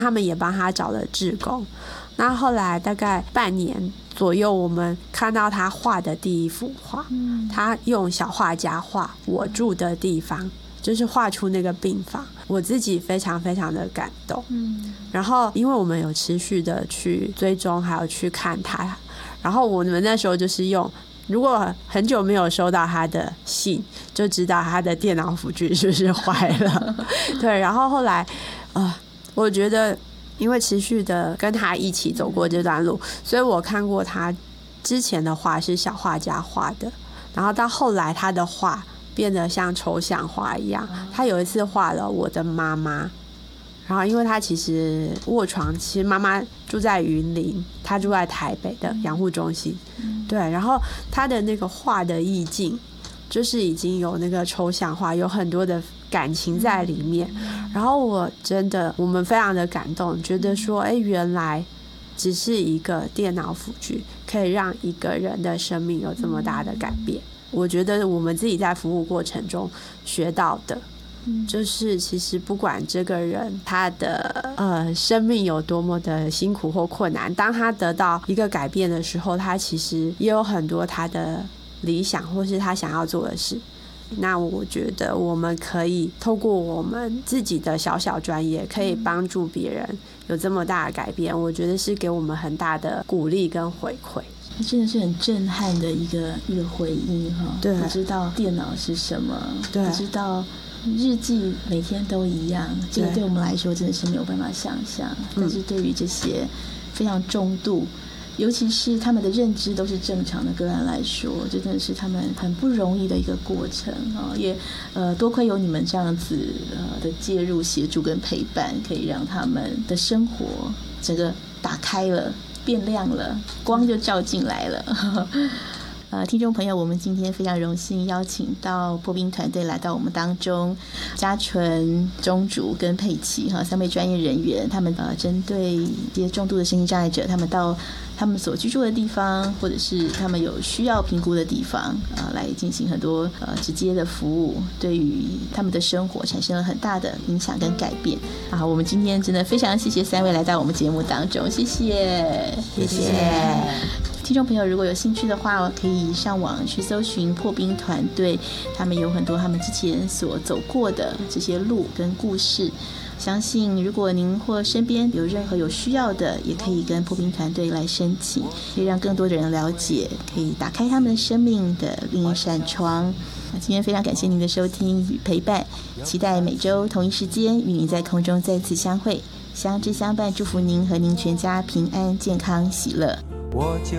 他们也帮他找了志工。那后来大概半年左右，我们看到他画的第一幅画，他用小画家画我住的地方，就是画出那个病房，我自己非常非常的感动。然后因为我们有持续的去追踪，还有去看他，然后我们那时候就是用，如果很久没有收到他的信，就知道他的电脑辅具是不是坏了。对，然后后来我觉得因为持续的跟他一起走过这段路，所以我看过他之前的画是小画家画的，然后到后来他的画变得像抽象画一样。他有一次画了我的妈妈，然后因为他其实卧床，其实妈妈住在云林，他住在台北的养护中心。对，然后他的那个画的意境就是已经有那个抽象化，有很多的感情在里面。然后我们非常的感动，觉得说原来只是一个电脑辅具可以让一个人的生命有这么大的改变。我觉得我们自己在服务过程中学到的就是其实不管这个人他的生命有多么的辛苦或困难，当他得到一个改变的时候，他其实也有很多他的理想或是他想要做的事。那我觉得我们可以透过我们自己的小小专业，可以帮助别人有这么大的改变，我觉得是给我们很大的鼓励跟回馈。 真的是很震撼的一个回应哈！ 对， 不知道电脑是什么， 对， 不知道日记每天都一样，这个对我们来说真的是没有办法想象。但是对于这些非常重度，尤其是他们的认知都是正常的个案来说，这真的是他们很不容易的一个过程啊！也多亏有你们这样子的介入、协助跟陪伴，可以让他们的生活整个打开了。变亮了，光就照进来了。听众朋友，我们今天非常荣幸邀请到破冰团队来到我们当中，嘉纯、钟竹跟佩琪3位专业人员，他们针对一些重度的身心障碍者，他们到他们所居住的地方，或者是他们有需要评估的地方来进行很多直接的服务，对于他们的生活产生了很大的影响跟改变。我们今天真的非常谢谢3位来到我们节目当中，谢谢，谢谢。听众朋友，如果有兴趣的话，可以上网去搜寻破冰团队，他们有很多他们之前所走过的这些路跟故事。相信如果您或身边有任何有需要的，也可以跟破冰团队来申请，可以让更多的人了解，可以打开他们生命的另一扇窗。今天非常感谢您的收听与陪伴，期待每周同一时间与您在空中再次相会，相知相伴，祝福您和您全家平安健康喜乐。我就